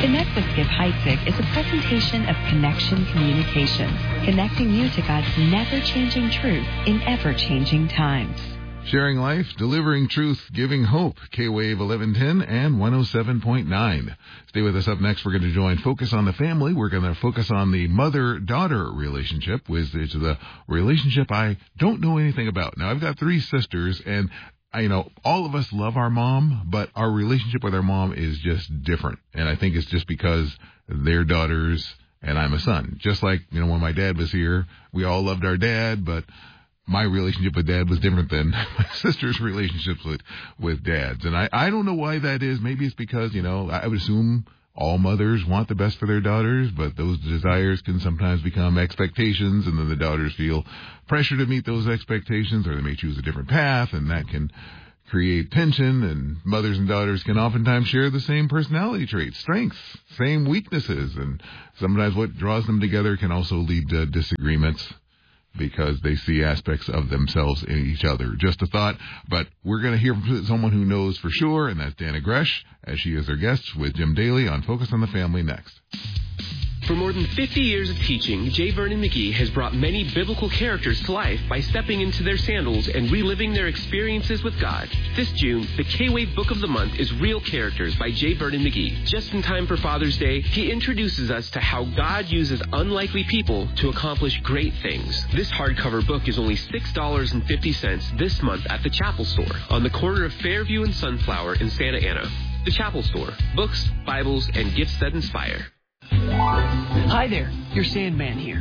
Connect with Skip Heitzig is a presentation of Connection Communications, connecting you to God's never-changing truth in ever-changing times. Sharing life, delivering truth, giving hope. K-Wave 1110 and 107.9. Stay with us. Up next, we're going to join Focus on the Family. We're going to focus on the mother-daughter relationship, which is the relationship I don't know anything about. Now, I've got 3 sisters, and all of us love our mom, but our relationship with our mom is just different. And I think it's just because they're daughters and I'm a son. Just like, when my dad was here, we all loved our dad, but my relationship with dad was different than my sister's relationships with dads. And I don't know why that is. Maybe it's because, I would assume all mothers want the best for their daughters, but those desires can sometimes become expectations, and then the daughters feel pressure to meet those expectations, or they may choose a different path, and that can create tension. And mothers and daughters can oftentimes share the same personality traits, strengths, same weaknesses, and sometimes what draws them together can also lead to disagreements because they see aspects of themselves in each other. Just a thought, but we're going to hear from someone who knows for sure, and that's Dana Gresh, as she is our guest with Jim Daly on Focus on the Family next. For more than 50 years of teaching, J. Vernon McGee has brought many biblical characters to life by stepping into their sandals and reliving their experiences with God. This June, the K-Wave Book of the Month is Real Characters by J. Vernon McGee. Just in time for Father's Day, he introduces us to how God uses unlikely people to accomplish great things. This hardcover book is only $6.50 this month at the Chapel Store on the corner of Fairview and Sunflower in Santa Ana. The Chapel Store. Books, Bibles, and gifts that inspire. Hi there, your Sandman here.